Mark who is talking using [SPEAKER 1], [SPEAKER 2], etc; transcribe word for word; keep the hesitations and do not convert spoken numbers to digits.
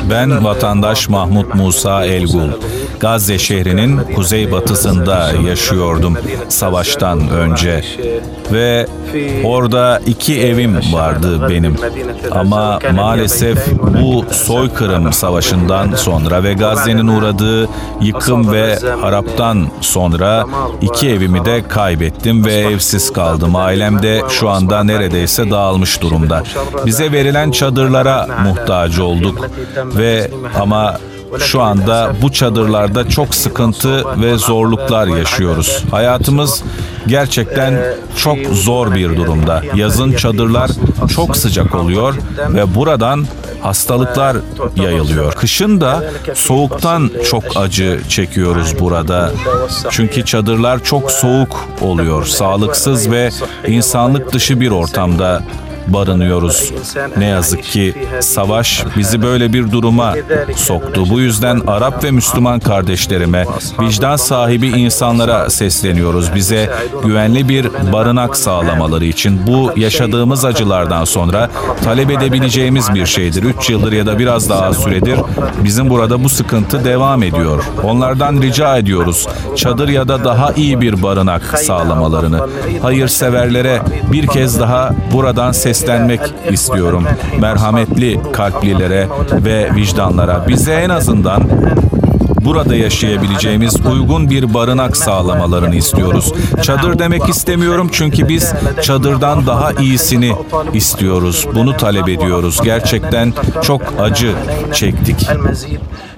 [SPEAKER 1] Ben vatandaş Mahmut Musa Elgul. Gazze şehrinin kuzeybatısında yaşıyordum savaştan önce ve orada iki evim vardı benim. Ama maalesef bu soykırım savaşından sonra ve Gazze'nin uğradığı yıkım ve haraptan sonra iki evimi de kaybettim ve evsiz kaldım. Ailem de şu anda neredeyse dağılmış durumda. Bize verilen çadırlara muhtaç olduk ve ama şu anda bu çadırlarda çok sıkıntı ve zorluklar yaşıyoruz. Hayatımız gerçekten çok zor bir durumda. Yazın çadırlar çok sıcak oluyor ve buradan hastalıklar yayılıyor. Kışın da soğuktan çok acı çekiyoruz burada. Çünkü çadırlar çok soğuk oluyor. Sağlıksız ve insanlık dışı bir ortamda barınıyoruz. Ne yazık ki savaş bizi böyle bir duruma soktu. Bu yüzden Arap ve Müslüman kardeşlerime, vicdan sahibi insanlara sesleniyoruz. Bize güvenli bir barınak sağlamaları için bu yaşadığımız acılardan sonra talep edebileceğimiz bir şeydir. Üç yıldır ya da biraz daha süredir bizim burada bu sıkıntı devam ediyor. Onlardan rica ediyoruz çadır ya da daha iyi bir barınak sağlamalarını. Hayırseverlere bir kez daha buradan ses seslenmek istiyorum. Merhametli kalplilere ve vicdanlara bize en azından burada yaşayabileceğimiz uygun bir barınak sağlamalarını istiyoruz. Çadır demek istemiyorum çünkü biz çadırdan daha iyisini istiyoruz. Bunu talep ediyoruz. Gerçekten çok acı çektik.